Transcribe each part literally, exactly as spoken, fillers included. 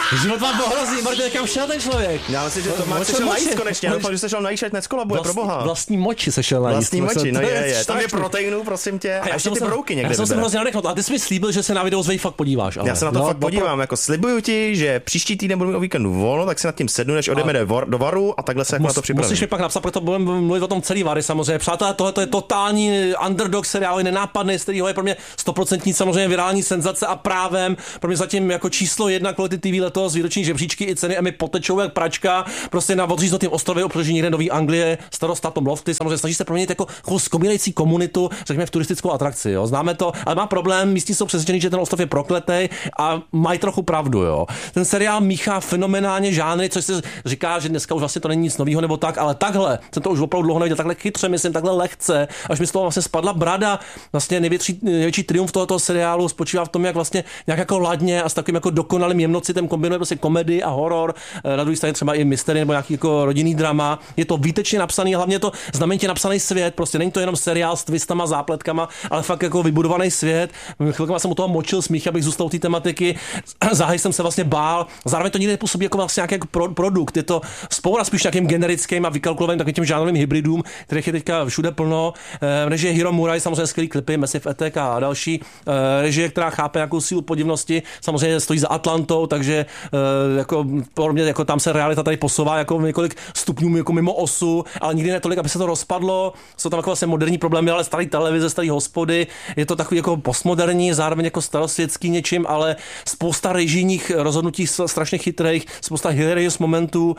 Život vám pohrozí, Martin, kam šel ten člověk? Já myslím, že to má se šel najíst konečně, doufám, že se šel najíst, ať neskolabuje, pro boha. Vlastní moči se šel najíst. Vlastní moči, no je, je. Tam je proteinů, prosím tě, a ještě ty brouky někde. Já jsem se hrozně nadechnut, a ty jsi mi slíbil, že se na video fakt podíváš. Já se na to fakt podívám, jako slibuju ti, že příští týden budu mít o víkendu volno, tak si nad tím sednu, než odjdeme do Varu a takhle se na to připravím. Musíš mi pak napsat, proto budeme mluvit o tom celý Vary samozřejmě. Přátelé, tohle je totální underdog seriál, nenápadný, z kterého je pro mě stoprocentní samozřejmě virální senzace a právem. Pro mě zatím jako číslo jedna kvality T V letos, výroční žebříčky i ceny Emmy potečou jak pračka, prostě na odříznutém ostrově obložení někde Nový Anglie, starosta Tom Lofty, samozřejmě snaží se proměnit jako zkomírající komunitu, řekněme v turistickou atrakci, jo. Známe to, ale má problém, místní jsou přesvědčení, že ten ostrov je prokletý a mají trochu pravdu, jo. Ten seriál míchá fenomenálně žánry, což se říká, že dneska už vlastně to není nic nového nebo tak, ale takhle, jsem to už opravdu dlouho neviděl, takhle chytře, myslím, takhle lehce, až mi z toho vlastně spadla brada. Vlastně největší, největší triumf tohoto seriálu spočívá v tom, jak vlastně nějak jako ladně a s takovým jako dokonalým jemnocitem kombinuje prostě komedii a horor, na druhé straně třeba i mystery nebo nějaký jako rodinný drama. Je to výtečně napsaný, hlavně je to znamenitě napsaný svět, prostě není to jenom seriál s twistama, zápletkama, ale fakt jako vybudovaný svět. Chvilkama jsem u toho močil smích, abych zůstal u té tematiky. Záhy jsem se vlastně bál. Zároveň to nikdy nepůsobí jako vlastně nějaký jako pro, produkt. Je to spoura spíš nějakým generickým a vykalkulovaným takovým těm žánrovým hybridům, kterých je teďka všude plno. Režie Hiro Murai, samozřejmě skvělý klipy, Massive Attack a další. Režie, která chápe nějakou sílu podivnosti, samozřejmě stojí za Atlantou, takže jako pro mě jako tam se realita tady posouvá jako několik stupňů jako mimo osu, ale nikdy ne tolik, aby se to rozpadlo. Jsou tam jako vlastně moderní problémy, ale starý televize, starý hospody. Je to takový jako postmoderní, zároveň jako starosvětský něčím, ale spousta režijních rozhodnutí strašně chytrých, spousta hilarious momentů.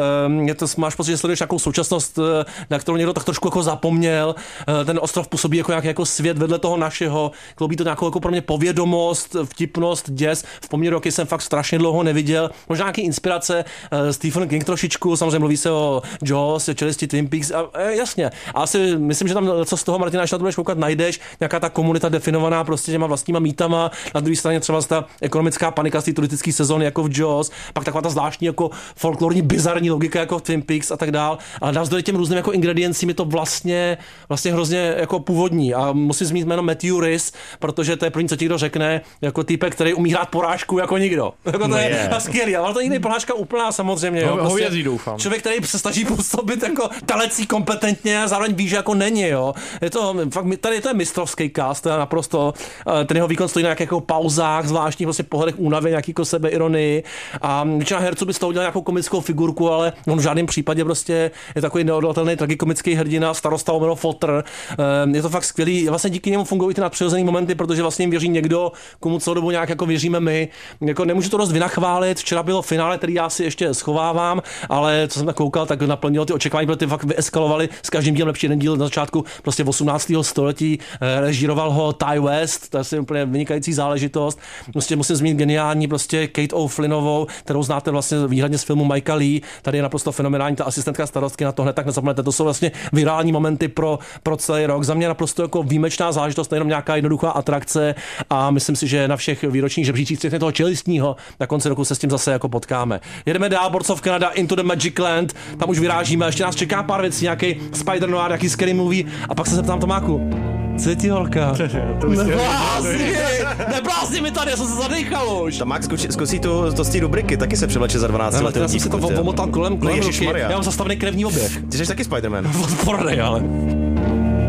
Je to, máš pocit, že sleduješ nějakou současnost, na kterou někdo tak trošku jako zapomněl. Ten ostrov působí jako nějaký jako svět vedle toho našeho. Kloubí to nějakou jako pro mě povědomost, vtipnost, děs. V poměru roky jsem fakt strašně dlouho neviděl. Možná nějaký inspirace, Stephen King trošičku, samozřejmě mluví se o Jaws, čelisti Twin Peaks, a, e, jasně. A asi myslím, že tam co z toho, Martina, až na to budeš koukat, najdeš nějaká ta komunita definovaná prostě těma vlastníma mítama, na druhé straně třeba ta ekonomická panika z té turistické sezóny jako v Jaws, pak taková ta zvláštní jako folklorní bizarní logika jako v Twin Peaks a tak dál. Ale navzdory těm různým jako ingrediencím je to vlastně vlastně hrozně jako původní a musím zmínit jméno Matthew Rhys, protože to je první, co ti kdo řekne, jako týpek, který umí hrát porážku jako nikdo. Jako to je yeah. skvělý, ale to někdy porážka úplná samozřejmě, jo. Prostě hovězí, doufám. Člověk, který se snaží působit jako telecí kompetentně a zároveň ví, že jako není, jo. Je to fakt, tady to je mistrovský cast, to je naprosto, ten jeho výkon stojí na nějakých jako pauzách, zvláštních vlastně pohledech únavy, nějaký jako sebeironii a většina herců by z toho udělal nějakou komickou figurku, ale on v žádném případě prostě je takový neodolatelný tragikomický hrdina, starosta jméno Fotr. Je to fakt skvělý. Vlastně díky němu fungují ty nadpřirozený momenty, protože vlastně jim věří někdo, komu celou dobu nějak jako věříme my. Jako nemůžu to dost vynachválit. Včera bylo finále, který já si ještě schovávám, ale co jsem tak koukal, tak naplnilo ty očekávání, protože ty fakt vyeskalovali s každým dílem lepší. Jeden díl na začátku prostě osmnáctého století, režíroval ho Ty West, to je asi úplně vynikající záležitost. Prostě musím zmínit geniální prostě Kate O'Flynnovou, kterou znáte vlastně výhradně z filmu Mikea Lee. Tady je naprosto fenomenální ta asistentka starostky, na to hned tak nezapomenete. To jsou vlastně virální momenty pro, pro celý rok. Za mě naprosto jako výjimečná záležitost, nejenom nějaká jednoduchá atrakce a myslím si, že na všech výročních žebříčích včetně toho čelistního na konci roku se s tím zase jako potkáme. Jedeme dál, Boards of Canada, Into the Magic Land, tam už vyrážíme, ještě nás čeká pár věcí, nějaký Spider Noir, nějaký scary movie a pak se zeptám Tomáku. Co je ti holka? Neblázni, neblázni mi tady, já jsem se zadechal už. Tomák zkusí, zkusí tu, to z té rubriky, taky se převleče za dvanáct let. Já jsem si to omotal kolem, kolem no, ruky. Já mám zastavený krevní oběh. Ty jsi taky Spider-Man. Odpornej, ale.